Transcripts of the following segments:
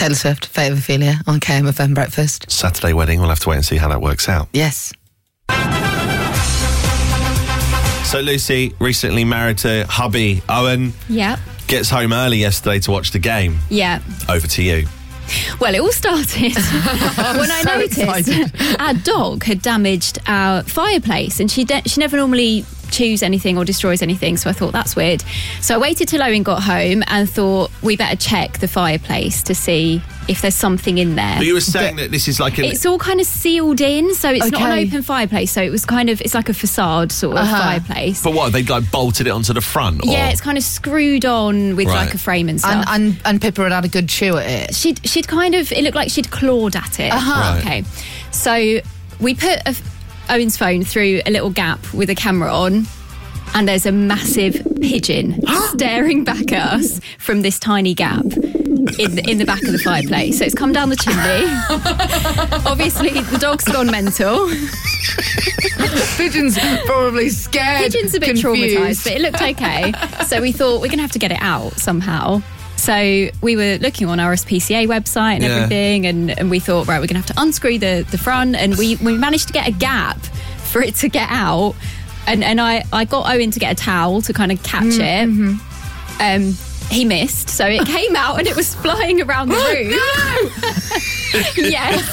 Taylor Swift, Fate of Ophelia on KMFM Breakfast. Saturday wedding, we'll have to wait and see how that works out. Yes. So Lucy, recently married to hubby Owen. Yeah. Gets home early yesterday to watch the game. Yeah. Over to you. Well, it all started when I noticed our dog had damaged our fireplace, and she never normally chews anything or destroys anything, so I thought that's weird. So I waited till Owen got home and thought we better check the fireplace to see if there's something in there. But you were saying that this is like it's all kind of sealed in, so it's not an open fireplace, so it was kind of, it's like a facade sort of fireplace. But what, they like bolted it onto the front? Or? Yeah, it's kind of screwed on with like a frame and stuff. And Pippa had a good chew at it. She'd kind of, it looked like she'd clawed at it. Right. Okay, so we put Owen's phone through a little gap with a camera on, and there's a massive pigeon staring back at us from this tiny gap in the back of the fireplace. So it's come down the chimney. Obviously, the dog's gone mental. Pigeon's probably scared. Pigeon's a bit traumatised, but it looked okay. So we thought we're going to have to get it out somehow. So we were looking on our RSPCA website and everything, and we thought, right, we're going to have to unscrew the front, and we managed to get a gap for it to get out. And I got Owen to get a towel to kind of catch it. He missed, so it came out and it was flying around the room. No! Yes.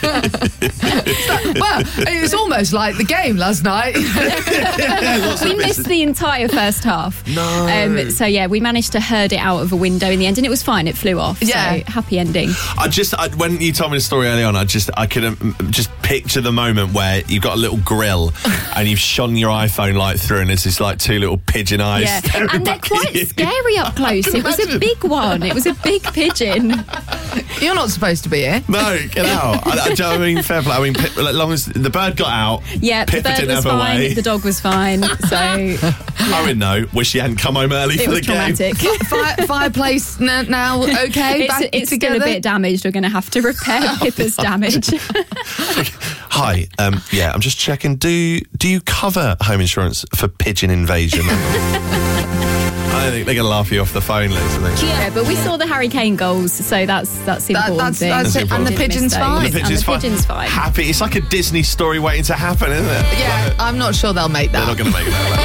Well, it was almost like the game last night. We missed the entire first half. No. So yeah, we managed to herd it out of a window in the end, and it was fine. It flew off. Yeah. So happy ending. When you told me the story early on, I couldn't just picture the moment where you've got a little grill and you've shone your iPhone light through, and there's this like two little pigeon eyes. Yeah, and they're quite scary up close. It was a big one. It was a big pigeon. You're not supposed to be here. No, get out. I mean, fair play. I mean, as long as the bird got out, yeah, Pippa the bird didn't was have fine. away. The dog was fine. So Owen, no, wish he hadn't come home early it for was the game. traumatic. Fireplace now okay? It's still a bit damaged. We're going to have to repair Pippa's damage. Hi, yeah, I'm just checking. Do you cover home insurance for pigeon invasion? I think they're going to laugh you off the phone, Liz. I think. Yeah, but we saw the Harry Kane goals, so that's the important thing. That's it. And the pigeon's fine. The pigeon's fine. Happy. It's like a Disney story waiting to happen, isn't it? Yeah, I'm not sure they'll make that. They're not going to make that.